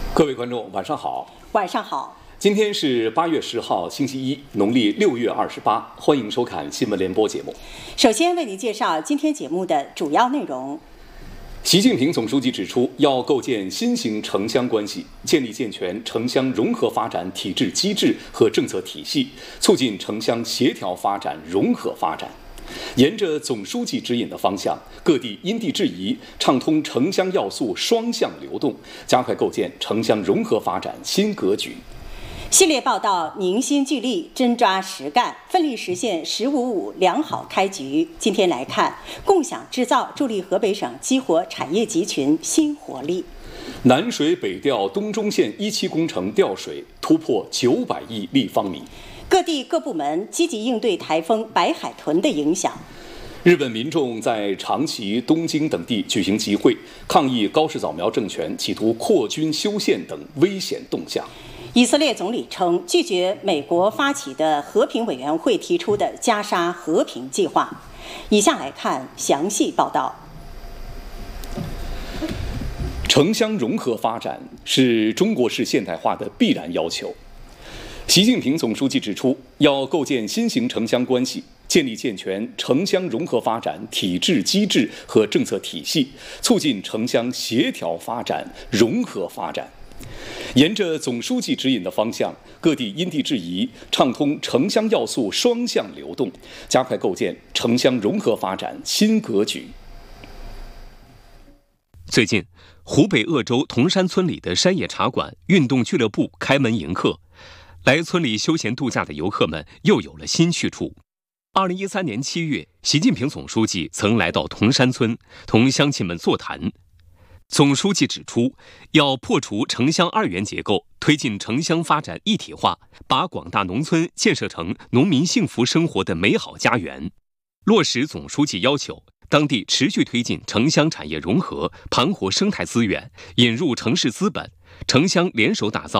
各位观众，晚上好。 晚上好。 今天是8月10号，星期一，农历6月28。欢迎收看新闻联播节目。 首先为您介绍今天节目的主要内容。 习近平总书记指出，要构建新型城乡关系，建立健全城乡融合发展体制机制和政策体系，促进城乡协调发展、融合发展。沿着总书记指引的方向，各地因地制宜，畅通城乡要素双向流动，加快构建城乡融合发展新格局。 系列报道凝心聚力，真抓实干，奋力实现“15+5”良好开局。今天来看，共享制造助力河北省激活产业集群新活力。 南水北调东中线1期工程调水突破900亿立方米。 各地各部门积极应对台风白海豚的影响。 日本民众在长崎、东京等地举行集会，抗议高市早苗政权企图扩军修宪等危险动向。 以色列总理称拒绝美国发起的和平委员会提出的加沙和平计划。以下来看详细报道。 城乡融合发展是中国式现代化的必然要求。习近平总书记指出，要构建新型城乡关系，建立健全城乡融合发展体制机制和政策体系，促进城乡协调发展、融合发展。沿着总书记指引的方向，各地因地制宜，畅通城乡要素双向流动，加快构建城乡融合发展新格局。 最近，湖北鄂州铜山村里的山野茶馆、运动俱乐部开门迎客，来村里休闲度假的游客们又有了新去处。2013年7月，习近平总书记曾来到铜山村，同乡亲们座谈。总书记指出，要破除城乡二元结构，推进城乡发展一体化，把广大农村建设成农民幸福生活的美好家园。落实总书记要求，当地持续推进城乡产业融合，盘活生态资源，引入城市资本，城乡联手打造